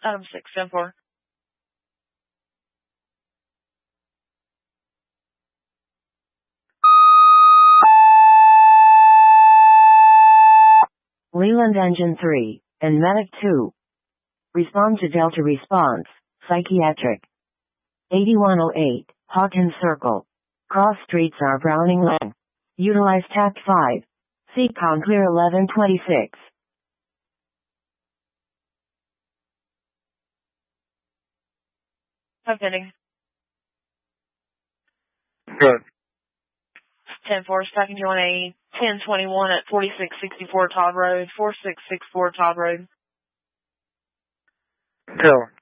674. Leland Engine 3, and Medic 2. Respond to Delta Response, Psychiatric. 8108, Hawkins Circle. Cross streets are Browning Lane. Utilize TAC 5. Seacon clear 1126. Pending. Good. 10-4, stacking you on a 1021 at 4664 Todd Road, 4664 Todd Road. Tell.